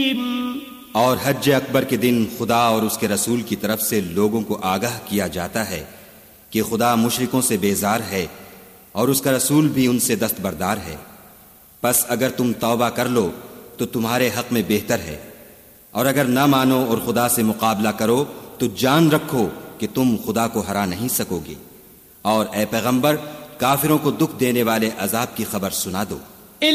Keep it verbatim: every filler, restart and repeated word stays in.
और हज अकबर के दिन खुदा और उसके रसूल की तरफ से लोगों को आगाह किया जाता है कि खुदा मुशरिकों से बेजार है और उसका रसूल भी उनसे दस्तबरदार है। बस अगर तुम तौबा कर लो तो तुम्हारे हक में बेहतर है, और अगर ना मानो और खुदा से मुकाबला करो तो जान रखो कि तुम खुदा को हरा नहीं सकोगे। और ए पैगंबर, काफिरों को दुख देने वाले अजाब की खबर सुना दो।